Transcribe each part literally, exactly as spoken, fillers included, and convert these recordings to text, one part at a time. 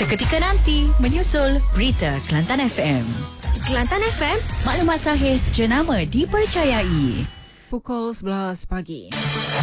Seketika nanti menyusul Berita Kelantan F M. Kelantan F M, maklumat sahih jenama dipercayai. Pukul sebelas pagi.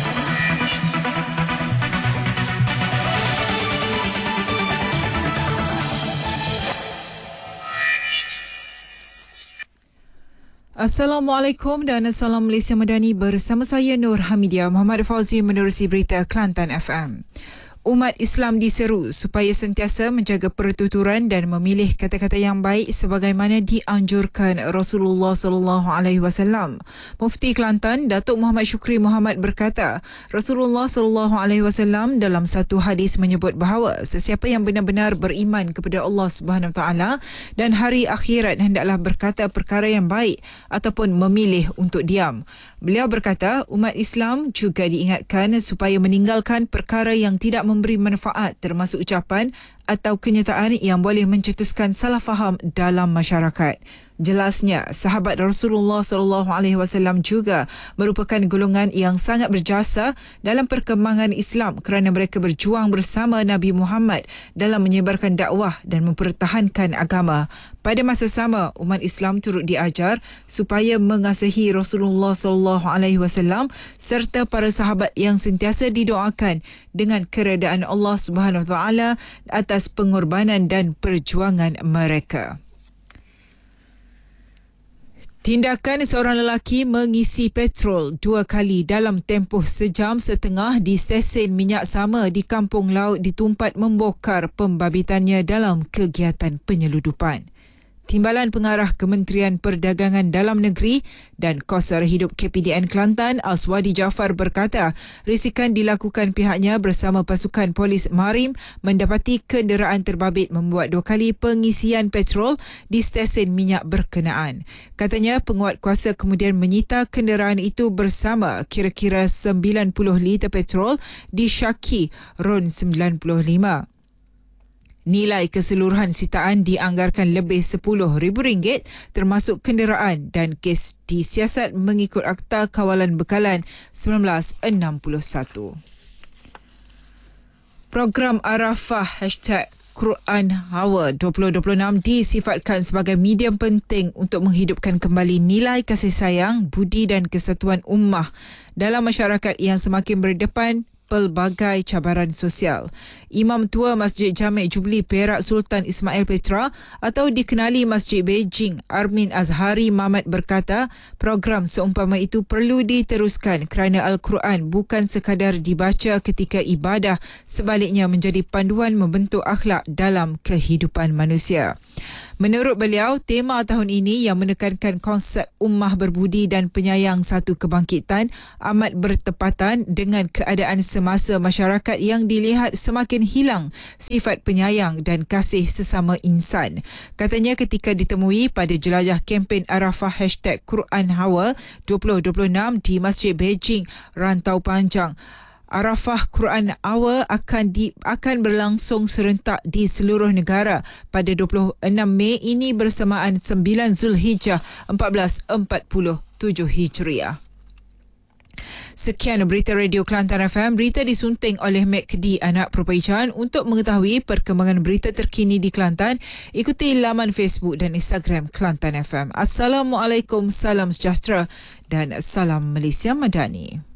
Assalamualaikum dan Salam Malaysia Madani, bersama saya Nur Hamidia. Muhammad Fauzi menerusi Berita Kelantan F M. Umat Islam diseru supaya sentiasa menjaga pertuturan dan memilih kata-kata yang baik sebagaimana dianjurkan Rasulullah sallallahu alaihi wasallam. Mufti Kelantan Datuk Muhammad Syukri Muhammad berkata, Rasulullah sallallahu alaihi wasallam dalam satu hadis menyebut bahawa sesiapa yang benar-benar beriman kepada Allah Subhanahu taala dan hari akhirat hendaklah berkata perkara yang baik ataupun memilih untuk diam. Beliau berkata, umat Islam juga diingatkan supaya meninggalkan perkara yang tidak memberi manfaat, termasuk ucapan atau kenyataan yang boleh mencetuskan salah faham dalam masyarakat. Jelasnya, sahabat Rasulullah sallallahu alaihi wasallam juga merupakan golongan yang sangat berjasa dalam perkembangan Islam kerana mereka berjuang bersama Nabi Muhammad dalam menyebarkan dakwah dan mempertahankan agama. Pada masa sama, umat Islam turut diajar supaya mengasihi Rasulullah sallallahu alaihi wasallam serta para sahabat yang sentiasa didoakan dengan keredaan Allah Subhanahu taala atas pengorbanan dan perjuangan mereka. Tindakan seorang lelaki mengisi petrol dua kali dalam tempoh sejam setengah di stesen minyak sama di Kampung Laut ditumpat membokar pembabitannya dalam kegiatan penyeludupan. Timbalan Pengarah Kementerian Perdagangan Dalam Negeri dan Kos Sara Hidup K P D N Kelantan, Aswadi Jaafar berkata, risikan dilakukan pihaknya bersama pasukan polis Marim mendapati kenderaan terbabit membuat dua kali pengisian petrol di stesen minyak berkenaan. Katanya penguatkuasa kemudian menyita kenderaan itu bersama kira-kira sembilan puluh liter petrol di Syaki Ron sembilan puluh lima. Nilai keseluruhan sitaan dianggarkan lebih sepuluh ribu ringgit termasuk kenderaan dan kes disiasat mengikut Akta Kawalan Bekalan seribu sembilan ratus enam puluh satu. Program Arafah Hashtag Quran Hour dua ribu dua puluh enam disifatkan sebagai medium penting untuk menghidupkan kembali nilai kasih sayang, budi dan kesatuan ummah dalam masyarakat yang semakin berdepan pelbagai cabaran sosial. Imam Tua Masjid Jami' Jubilee Perak Sultan Ismail Petra atau dikenali Masjid Beijing Armin Azhari Mamat berkata, program seumpama itu perlu diteruskan kerana Al-Quran bukan sekadar dibaca ketika ibadah, sebaliknya menjadi panduan membentuk akhlak dalam kehidupan manusia. Menurut beliau, tema tahun ini yang menekankan konsep ummah berbudi dan penyayang satu kebangkitan amat bertepatan dengan keadaan semasa masyarakat yang dilihat semakin hilang sifat penyayang dan kasih sesama insan. Katanya ketika ditemui pada jelajah kempen Arafah Hashtag Quran Hour dua ribu dua puluh enam di Masjid Beijing, Rantau Panjang, Arafah Quran Hour akan di, akan berlangsung serentak di seluruh negara pada dua puluh enam Mei ini bersamaan sembilan Zulhijjah seribu empat ratus empat puluh tujuh Hijriah. Sekian Berita Radio Kelantan F M. Berita disunting oleh Mek Kedi Anak Propaican. Untuk mengetahui perkembangan berita terkini di Kelantan, ikuti laman Facebook dan Instagram Kelantan F M. Assalamualaikum, salam sejahtera dan salam Malaysia Madani.